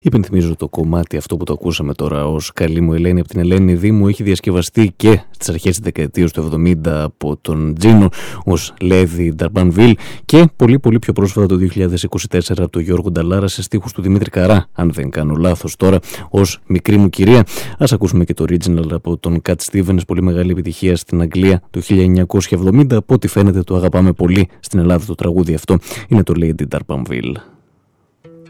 Υπενθυμίζω το κομμάτι αυτό που το ακούσαμε τώρα ως «Καλή μου Ελένη» από την Ελένη Δήμου έχει διασκευαστεί και στις αρχές της δεκαετίας του 70 από τον Τζίνο ως Λέδη Νταρμπανβίλ και πολύ πιο πρόσφατα το 2024 από τον Γιώργο Νταλάρα σε στίχους του Δημήτρη Καρά, αν δεν κάνω λάθος τώρα, ως «Μικρή μου κυρία». Ας ακούσουμε και το original από τον Κατ Στίβενς, πολύ μεγάλη επιτυχία στην Αγγλία το 1970. Από ό,τι φαίνεται το αγαπάμε πολύ στην Ελλάδα το τραγούδι αυτό. Είναι το Lady Darbanville.